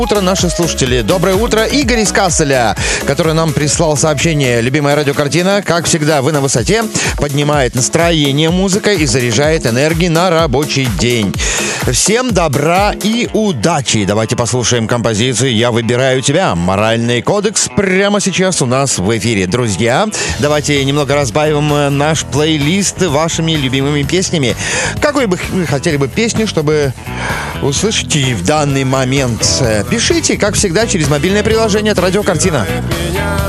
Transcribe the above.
Утро, наши слушатели. Доброе утро, Игорь из Касселя, который нам прислал сообщение. Любимая радиокартина, как всегда, вы на высоте, поднимает настроение музыкой и заряжает энергией на рабочий день. Всем добра и удачи. Давайте послушаем композицию «Я выбираю тебя». Моральный кодекс прямо сейчас у нас в эфире. Друзья, давайте немного разбавим наш плейлист вашими любимыми песнями. Какой бы вы хотели бы песню, чтобы услышать в данный момент? Пишите, как всегда, через мобильное приложение от «Радиокартина».